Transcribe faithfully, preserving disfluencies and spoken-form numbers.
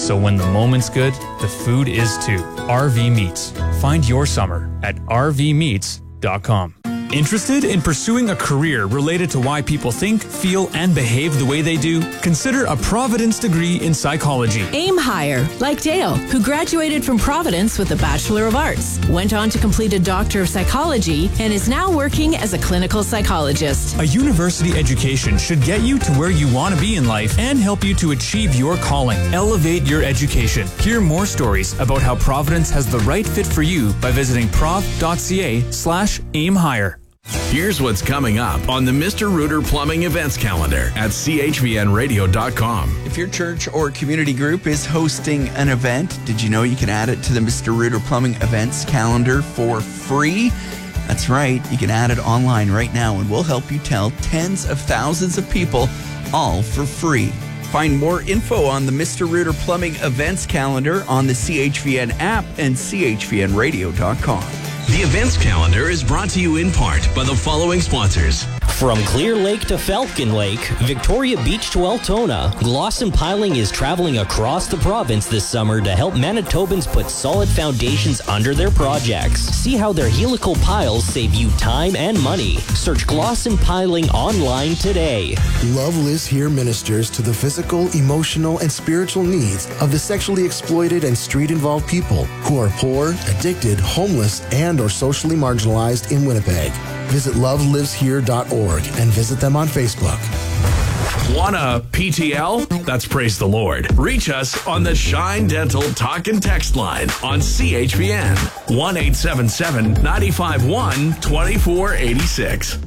So when the moment's good, the food is too. R V Meats. Find your summer at r v meats dot com. Interested in pursuing a career related to why people think, feel, and behave the way they do? Consider a Providence degree in psychology. Aim higher, like Dale, who graduated from Providence with a Bachelor of Arts, went on to complete a Doctor of Psychology, and is now working as a clinical psychologist. A university education should get you to where you want to be in life and help you to achieve your calling. Elevate your education. Hear more stories about how Providence has the right fit for you by visiting prov.ca slash aim higher. Here's what's coming up on the Mister Rooter Plumbing Events Calendar at c h v n radio dot com. If your church or community group is hosting an event, did you know you can add it to the Mister Rooter Plumbing Events Calendar for free? That's right. You can add it online right now, and we'll help you tell tens of thousands of people, all for free. Find more info on the Mister Rooter Plumbing Events Calendar on the C H V N app and c h v n radio dot com. The events calendar is brought to you in part by the following sponsors. From Clear Lake to Falcon Lake, Victoria Beach to Altona, Glosson Piling is traveling across the province this summer to help Manitobans put solid foundations under their projects. See how their helical piles save you time and money. Search Glosson Piling online today. Love Lives Here ministers to the physical, emotional, and spiritual needs of the sexually exploited and street-involved people who are poor, addicted, homeless, and or socially marginalized in Winnipeg. Visit love lives here dot org and visit them on Facebook. Wanna P T L? That's praise the Lord. Reach us on the Shine Dental Talk and Text line on C H V N one eight seven seven, nine five one, two four eight six.